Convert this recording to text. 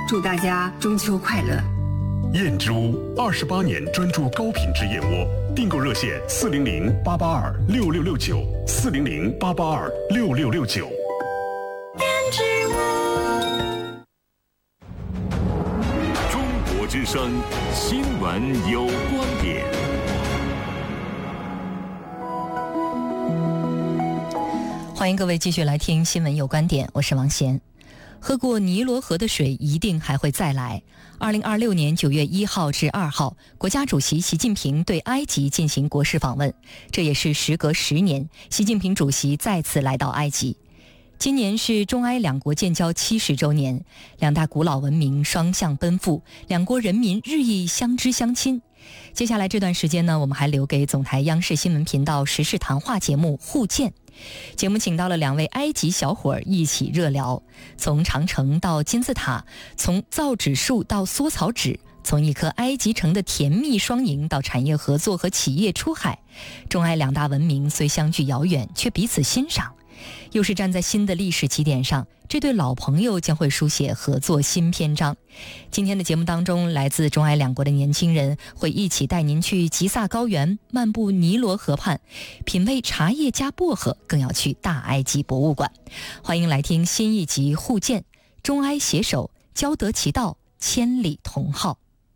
祝大家中秋快乐。 燕之屋28年专注高品质燕窝，订购热线400-882-6669，400-882-6669。 燕之屋， 中国之声新闻有观点。 欢迎各位继续来听新闻有观点，我是王贤。喝过尼罗河的水一定还会再来。2026年9月1号至2号，国家主席习近平对埃及进行国事访问，这也是时隔10年，习近平主席再次来到埃及。今年是中埃两国建交70周年，两大古老文明双向奔赴，两国人民日益相知相亲。接下来这段时间呢，我们还留给总台央视新闻频道时事谈话节目互鉴。节目请到了2位埃及小伙儿一起热聊，从长城到金字塔，从造纸术到缩草纸，从一颗埃及城的甜蜜双赢到产业合作和企业出海。中埃两大文明虽相距遥远，却彼此欣赏。又是站在新的历史起点上，这对老朋友将会书写合作新篇章。今天的节目当中，来自中埃两国的年轻人会一起带您去吉萨高原，漫步尼罗河畔，品味茶叶加薄荷，更要去大埃及博物馆。欢迎来听新一集互鉴，中埃携手，交得其道，千里同好。